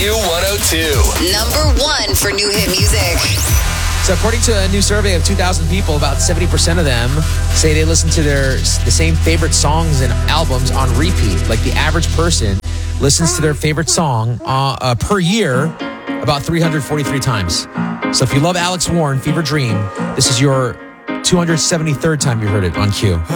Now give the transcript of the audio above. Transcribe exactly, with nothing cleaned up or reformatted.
Q one oh two. Number one for new hit music. So according to a new survey of two thousand people, about seventy percent of them say they listen to their the same favorite songs and albums on repeat. Like the average person listens to their favorite song uh, uh, per year about three hundred forty-three times. So if you love Alex Warren, Fever Dream, this is your two hundred seventy-third time you heard it on Q.